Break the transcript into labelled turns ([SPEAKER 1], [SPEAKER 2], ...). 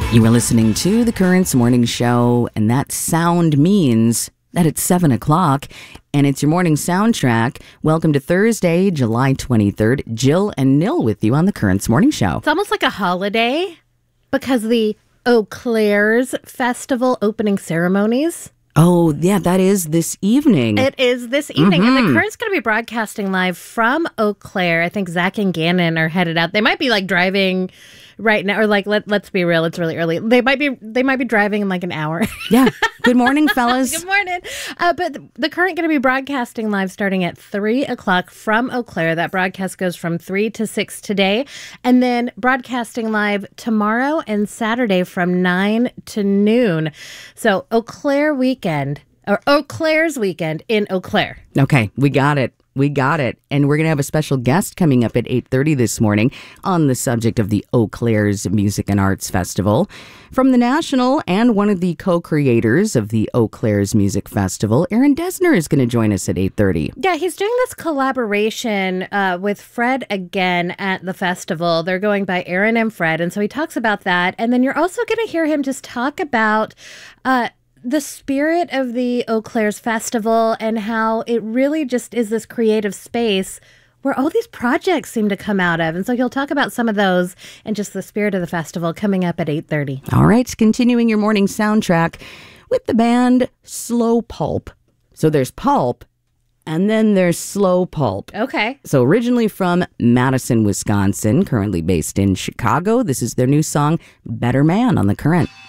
[SPEAKER 1] You are listening to the Currents Morning Show, and that sound means that it's 7 o'clock, and it's your morning soundtrack. Welcome to Thursday, July 23rd. Jill and Nil with you on the Currents Morning Show.
[SPEAKER 2] It's almost like a holiday because the Eau Claire's Festival opening ceremonies.
[SPEAKER 1] Oh, yeah, that is this evening.
[SPEAKER 2] It is this evening, and the Current's going to be broadcasting live from Eau Claire. I think Zach and Gannon are headed out. They might be like driving right now, or like let's be real, it's really early. They might be driving in like an hour.
[SPEAKER 1] Yeah. Good morning, fellas.
[SPEAKER 2] Good morning. But the Current going to be broadcasting live starting at 3 o'clock from Eau Claire. That broadcast goes from 3 to 6 today, and then broadcasting live tomorrow and Saturday from 9 to noon. So Eau Claire weekend, or Eau Claire's weekend in Eau Claire.
[SPEAKER 1] Okay, we got it. We got it. And we're going to have a special guest coming up at 8:30 this morning on the subject of the Eau Claire's Music and Arts Festival. From the National and one of the co-creators of the Eau Claire's Music Festival, Aaron Dessner is going to join us at 8:30.
[SPEAKER 2] Yeah, he's doing this collaboration with Fred again at the festival. They're going by Aaron and Fred, and so he talks about that. And then you're also going to hear him just talk about the spirit of the Eau Claire's Festival and how it really just is this creative space where all these projects seem to come out of. And so he'll talk about some of those and just the spirit of the festival coming up at 8:30.
[SPEAKER 1] All right, continuing your morning soundtrack with the band Slow Pulp. So there's Pulp, and then there's Slow Pulp.
[SPEAKER 2] Okay.
[SPEAKER 1] So originally from Madison, Wisconsin, currently based in Chicago, this is their new song, Better Man, on The Current.